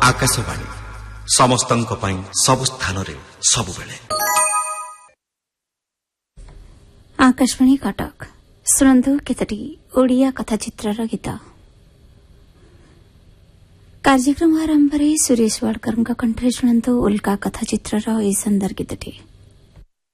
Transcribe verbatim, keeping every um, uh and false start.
आकाशवाणी समस्तंक पई सब स्थान रे सब बेले। आकाशवाणी कटक शुणु केतोटी ओडिया कथाचित्र गीत। कार्यक्रम आरंभ सुरेश वाडकर कंठरे शुणु उल्का कथाचित्र सुंदर गीतटी।